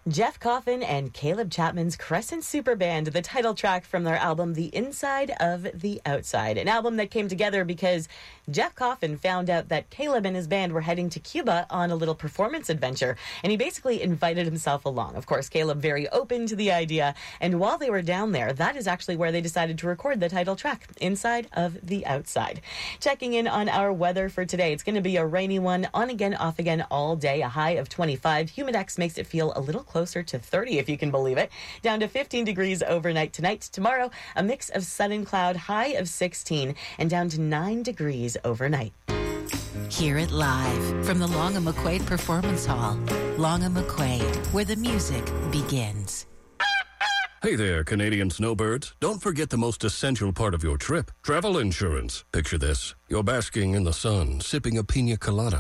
Jeff Coffin and Caleb Chapman's Crescent Super Band, the title track from their album The Inside of the Outside, an album that came together because Jeff Coffin found out that Caleb and his band were heading to Cuba on a little performance adventure, and he basically invited himself along. Of course, Caleb very open to the idea, and while they were down there, that is actually where they decided to record the title track, Inside of the Outside. Checking in on our weather for today, it's going to be a rainy one, on again, off again all day, a high of 25. Humidex makes it feel a little closer to 30, if you can believe it. Down to 15 degrees overnight tonight. Tomorrow, a mix of sun and cloud, high of 16, and down to 9 degrees overnight. Hear it live from the Long & McQuaid Performance Hall. Long & McQuaid, where the music begins. Hey there, Canadian snowbirds. Don't forget the most essential part of your trip, travel insurance. Picture this. You're basking in the sun, sipping a pina colada.